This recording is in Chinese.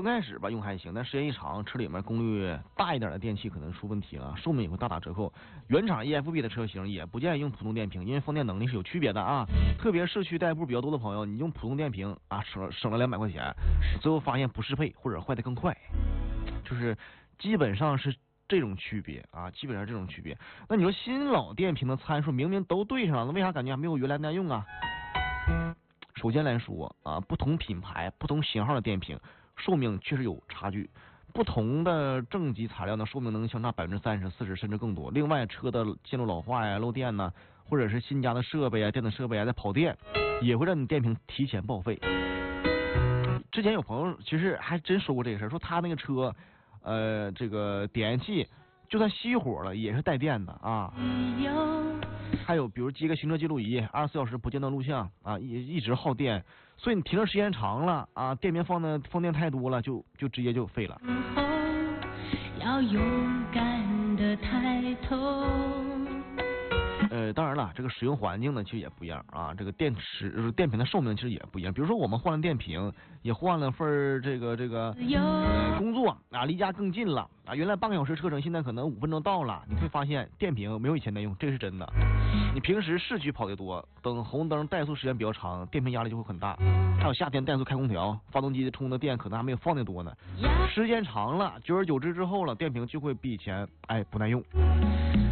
刚开始吧用还行，但时间一长，车里面功率大一点的电器可能出问题了，寿命也会大打折扣。原厂 EFB 的车型也不建议用普通电瓶，因为放电能力是有区别的啊。特别市区代步比较多的朋友，你用普通电瓶啊，省了200块钱，最后发现不适配或者坏的更快，就是基本上是这种区别啊，基本上这种区别。那你说新老电瓶的参数明明都对上了，那为啥感觉还没有原来耐用啊？首先来说啊，不同品牌、不同型号的电瓶寿命确实有差距，不同的正极材料呢，寿命能相差30%、40%甚至更多。另外，车的线路老化呀、漏电呢，或者是新加的设备啊、电子设备啊在跑电，也会让你电瓶提前报废。之前有朋友其实还真说过这个事儿，说他那个车，这个点烟器就算熄火了也是带电的啊。还有比如接个行车记录仪，24小时不间断录像啊，一直耗电，所以你停车时间长了啊，电瓶放电太多了，就直接就废了。要勇敢的抬头。当然了，这个使用环境呢其实也不一样啊，这个电瓶的寿命其实也不一样。比如说我们换了电瓶，也换了份这个工作啊，离家更近了啊，原来半个小时车程，现在可能5分钟到了。你会发现电瓶没有以前耐用，这个是真的。你平时市区跑得多，等红灯怠速时间比较长，电瓶压力就会很大。还有夏天怠速开空调，发动机充的电可能还没有放的多呢。时间长了，久而久之之后了，电瓶就会比以前不耐用。